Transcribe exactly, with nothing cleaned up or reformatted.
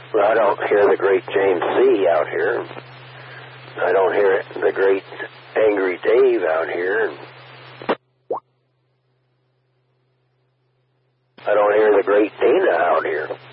Well, I don't hear the great James C. out here. I don't hear the great Angry Dave out here. I don't hear the great Dana out here.